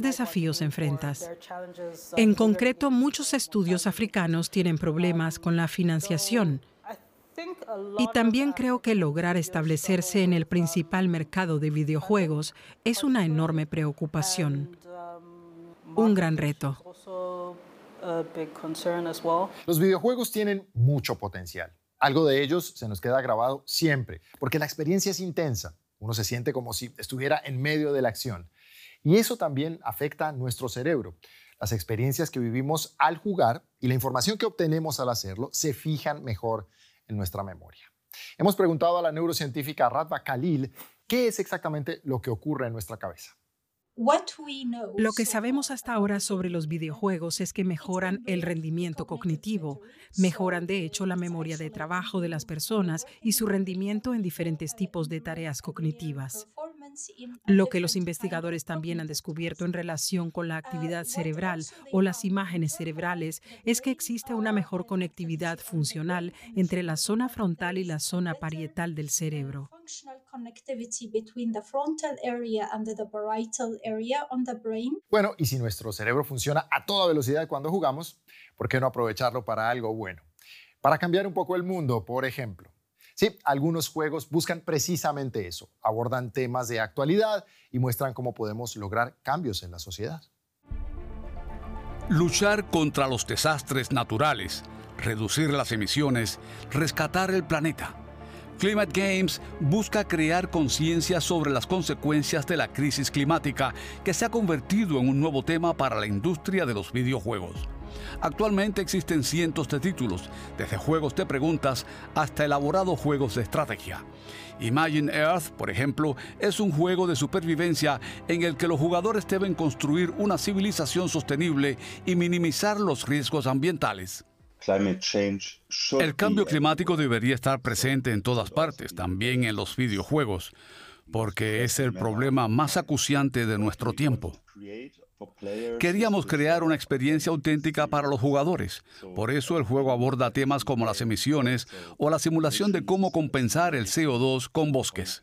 desafíos enfrentas? En concreto, muchos estudios africanos tienen problemas con la financiación. Y también creo que lograr establecerse en el principal mercado de videojuegos es una enorme preocupación. Un gran reto. Los videojuegos tienen mucho potencial. Algo de ellos se nos queda grabado siempre, porque la experiencia es intensa. Uno se siente como si estuviera en medio de la acción. Y eso también afecta a nuestro cerebro. Las experiencias que vivimos al jugar y la información que obtenemos al hacerlo se fijan mejor en nuestra memoria. Hemos preguntado a la neurocientífica Radva Khalil qué es exactamente lo que ocurre en nuestra cabeza. Lo que sabemos hasta ahora sobre los videojuegos es que mejoran el rendimiento cognitivo, mejoran de hecho la memoria de trabajo de las personas y su rendimiento en diferentes tipos de tareas cognitivas. Lo que los investigadores también han descubierto en relación con la actividad cerebral o las imágenes cerebrales es que existe una mejor conectividad funcional entre la zona frontal y la zona parietal del cerebro. Bueno, y si nuestro cerebro funciona a toda velocidad cuando jugamos, ¿por qué no aprovecharlo para algo bueno? Para cambiar un poco el mundo, por ejemplo. Sí, algunos juegos buscan precisamente eso, abordan temas de actualidad y muestran cómo podemos lograr cambios en la sociedad. Luchar contra los desastres naturales, reducir las emisiones, rescatar el planeta. Climate Games busca crear conciencia sobre las consecuencias de la crisis climática que se ha convertido en un nuevo tema para la industria de los videojuegos. Actualmente existen cientos de títulos, desde juegos de preguntas hasta elaborados juegos de estrategia. Imagine Earth, por ejemplo, es un juego de supervivencia en el que los jugadores deben construir una civilización sostenible y minimizar los riesgos ambientales. El cambio climático debería estar presente en todas partes, también en los videojuegos, porque es el problema más acuciante de nuestro tiempo. Queríamos crear una experiencia auténtica para los jugadores. Por eso el juego aborda temas como las emisiones o la simulación de cómo compensar el CO2 con bosques.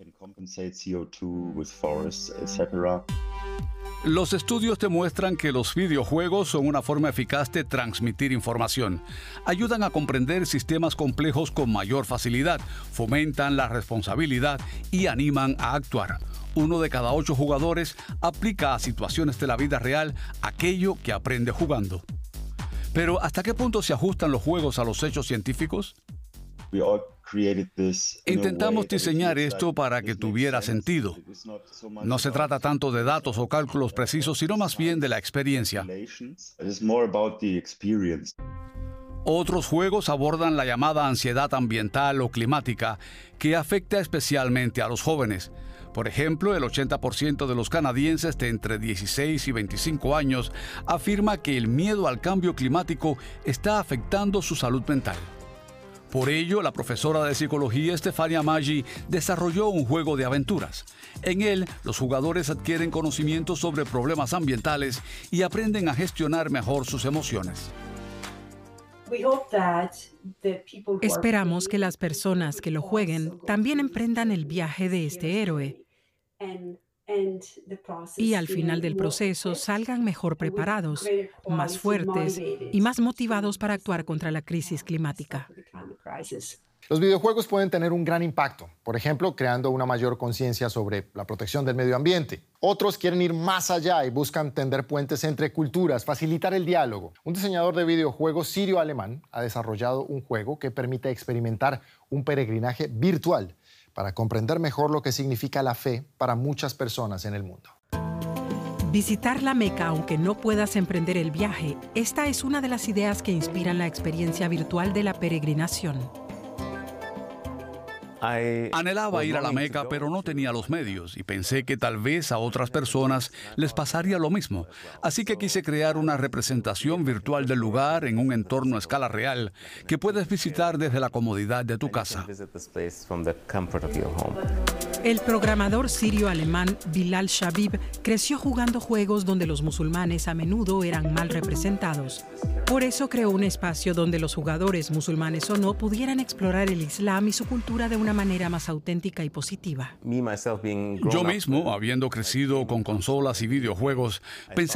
Los estudios demuestran que los videojuegos son una forma eficaz de transmitir información. Ayudan a comprender sistemas complejos con mayor facilidad, fomentan la responsabilidad y animan a actuar. 1 de cada 8 jugadores aplica a situaciones de la vida real aquello que aprende jugando. Pero, ¿hasta qué punto se ajustan los juegos a los hechos científicos? Intentamos diseñar esto para que tuviera sentido. No se trata tanto de datos o cálculos precisos, sino más bien de la experiencia. Otros juegos abordan la llamada ansiedad ambiental o climática, que afecta especialmente a los jóvenes. Por ejemplo, el 80% de los canadienses de entre 16 y 25 años afirma que el miedo al cambio climático está afectando su salud mental. Por ello, la profesora de psicología Stefania Maggi desarrolló un juego de aventuras. En él, los jugadores adquieren conocimientos sobre problemas ambientales y aprenden a gestionar mejor sus emociones. Esperamos que las personas que lo jueguen también emprendan el viaje de este héroe y al final del proceso salgan mejor preparados, más fuertes y más motivados para actuar contra la crisis climática. Los videojuegos pueden tener un gran impacto, por ejemplo, creando una mayor conciencia sobre la protección del medio ambiente. Otros quieren ir más allá y buscan tender puentes entre culturas, facilitar el diálogo. Un diseñador de videojuegos sirio-alemán ha desarrollado un juego que permite experimentar un peregrinaje virtual para comprender mejor lo que significa la fe para muchas personas en el mundo. Visitar la Meca aunque no puedas emprender el viaje, esta es una de las ideas que inspiran la experiencia virtual de la peregrinación. Anhelaba ir a la Meca, pero no tenía los medios y pensé que tal vez a otras personas les pasaría lo mismo. Así que quise crear una representación virtual del lugar en un entorno a escala real que puedes visitar desde la comodidad de tu casa. El programador sirio-alemán Bilal Shabib creció jugando juegos donde los musulmanes a menudo eran mal representados. Por eso creó un espacio donde los jugadores, musulmanes o no, pudieran explorar el Islam y su cultura de una manera más auténtica y positiva. Yo mismo, habiendo crecido con consolas y videojuegos, pensaba